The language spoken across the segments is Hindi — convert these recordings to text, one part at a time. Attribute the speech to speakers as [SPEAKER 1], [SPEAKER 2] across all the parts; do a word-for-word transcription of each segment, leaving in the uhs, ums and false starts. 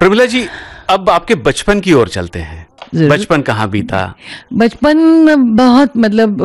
[SPEAKER 1] प्रमिला जी, अब आपके बचपन की ओर चलते हैं। बचपन कहाँ बीता?
[SPEAKER 2] बचपन बहुत मतलब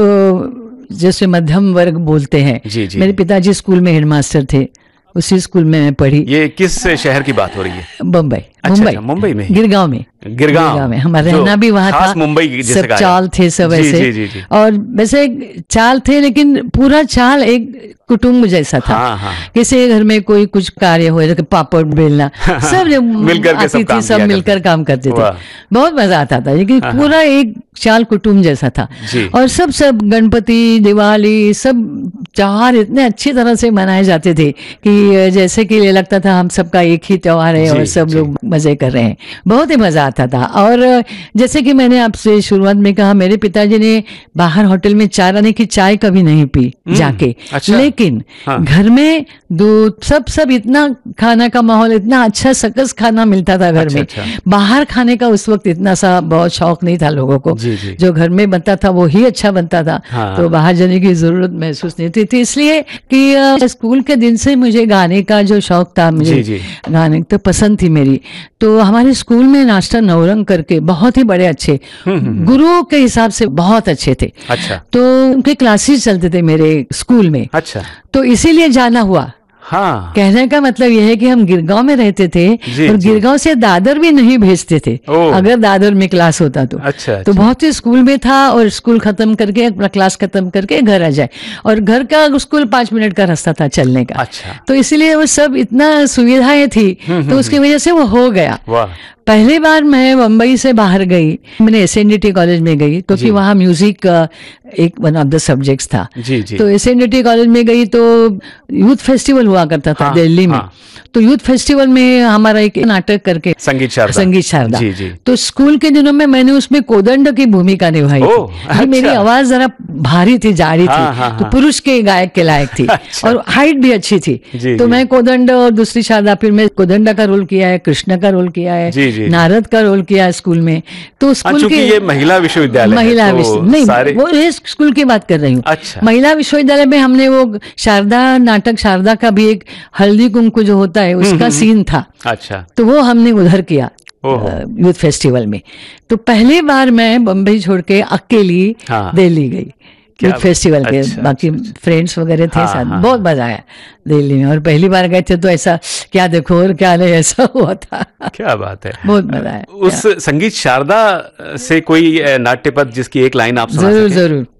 [SPEAKER 2] जैसे मध्यम वर्ग बोलते हैं।
[SPEAKER 1] जी जी।
[SPEAKER 2] मेरे पिताजी स्कूल में हेडमास्टर थे, उसी स्कूल में मैं पढ़ी।
[SPEAKER 1] ये किस शहर की बात हो रही है?
[SPEAKER 2] बम्बई।
[SPEAKER 1] अच्छा,
[SPEAKER 2] मुंबई
[SPEAKER 1] अच्छा, मुंबई में,
[SPEAKER 2] गिरगांव में।
[SPEAKER 1] गिरगांव
[SPEAKER 2] में हमारा रहना भी वहाँ था।
[SPEAKER 1] मुंबई
[SPEAKER 2] सब चाल थे सब
[SPEAKER 1] जी,
[SPEAKER 2] ऐसे।
[SPEAKER 1] जी, जी, जी।
[SPEAKER 2] और वैसे चाल थे, लेकिन पूरा चाल एक कुटुंब जैसा था।
[SPEAKER 1] हाँ, हाँ।
[SPEAKER 2] किसी घर में कोई कुछ कार्य हो, जैसे पापड़ बेलना, सब
[SPEAKER 1] मिलकर के सब काम
[SPEAKER 2] सब मिलकर काम करते थे। बहुत मजा आता था, लेकिन पूरा एक चाल कुटुंब जैसा था। और सब सब गणपति, दिवाली, सब त्योहार इतने अच्छी तरह से मनाए जाते थे कि जैसे कि लगता था हम सबका एक ही त्योहार है और सब लोग मजे कर रहे हैं। बहुत ही मजा आता था। और जैसे कि मैंने आपसे शुरुआत में कहा, मेरे पिताजी ने बाहर होटल में चार आने की चाय कभी नहीं पी जाके। अच्छा। लेकिन हाँ। घर में दूध सब सब इतना खाना का माहौल, इतना अच्छा सकस खाना मिलता था घर अच्छा, में अच्छा। बाहर खाने का उस वक्त इतना सा बहुत शौक नहीं था लोगों को। जी, जी। जो घर में बनता था वो ही अच्छा बनता था। हाँ। तो बाहर जाने की जरूरत महसूस नहीं थी, थी इसलिए कि स्कूल के दिन से मुझे गाने का जो शौक था, मुझे जी, जी। गाने तो पसंद थी मेरी। तो हमारे स्कूल में मास्टर नौरंग करके बहुत ही बड़े अच्छे गुरु के हिसाब से बहुत अच्छे थे। अच्छा। तो उनके क्लासेस चलते थे मेरे स्कूल में। अच्छा। तो इसीलिए जाना हुआ। हाँ। कहने का मतलब यह है कि हम गिरगांव में रहते थे और गिरगांव से दादर भी नहीं भेजते थे अगर दादर में क्लास होता तो। अच्छा, तो अच्छा। बहुत ही स्कूल में था और स्कूल खत्म करके अपना क्लास खत्म करके घर आ जाए, और घर का स्कूल पांच मिनट का रास्ता था चलने का। अच्छा। तो इसीलिए वो सब इतना सुविधाएं थी, तो उसकी वजह से वो हो गया। पहली बार मैं मुंबई से बाहर गई, मैंने S N D T college में गई, क्योंकि तो वहाँ म्यूजिक एक वन ऑफ द सब्जेक्ट्स था। जी, जी। तो S N D T college में गई तो यूथ फेस्टिवल हुआ करता था। हाँ, दिल्ली में। हाँ। तो यूथ फेस्टिवल में हमारा एक नाटक करके संगीत शारदा संगीत शारदा जी, जी। तो स्कूल के दिनों में मैंने उसमें कोदंड की भूमिका निभाई थी। अच्छा। मेरी आवाज जरा भारी थी, जारी हाँ, थी। हाँ, तो पुरुष के गायक के लायक थी। अच्छा। और हाइट भी अच्छी थी। जी, तो जी। मैं कोदंड और दूसरी शारदा, फिर मैं कोदंडा का रोल किया है, कृष्ण का रोल किया है, जी, जी। नारद का रोल किया स्कूल में। तो स्कूल के ये
[SPEAKER 1] महिला विश्वविद्यालय
[SPEAKER 2] महिला
[SPEAKER 1] तो
[SPEAKER 2] विश्व नहीं सारे... वो ये स्कूल की बात कर रही हूँ। अच्छा। महिला विश्वविद्यालय में हमने वो शारदा नाटक, शारदा का भी एक हल्दी कुंकु जो होता है उसका सीन था। अच्छा। तो वो हमने उधर किया यूथ फेस्टिवल में। तो पहली बार मैं बम्बई छोड़ के अकेली हाँ। दिल्ली गई यूथ फेस्टिवल के। अच्छा, बाकी अच्छा, फ्रेंड्स वगैरह थे हाँ, साथ। हाँ, बहुत मजा आया दिल्ली में, और पहली बार गए थे तो ऐसा क्या देखो और क्या नहीं, ऐसा हुआ था।
[SPEAKER 1] क्या बात है,
[SPEAKER 2] बहुत मजा आया।
[SPEAKER 1] उस संगीत शारदा से कोई नाट्य पद जिसकी एक लाइन आप सुना
[SPEAKER 2] जरूर जरूर